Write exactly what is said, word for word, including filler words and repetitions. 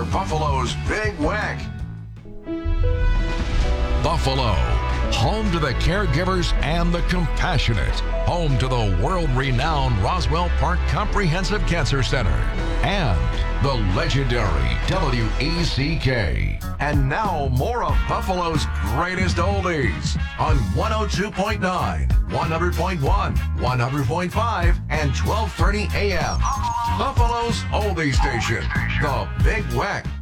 Buffalo's Big Weck. Buffalo, home to the caregivers and the compassionate, home to the world-renowned Roswell Park Comprehensive Cancer Center, and the legendary W E C K. And now more of Buffalo's greatest oldies on one oh two point nine, one hundred point one, one hundred point five, and twelve thirty A M. Buffalo's oldie station, the Big Weck.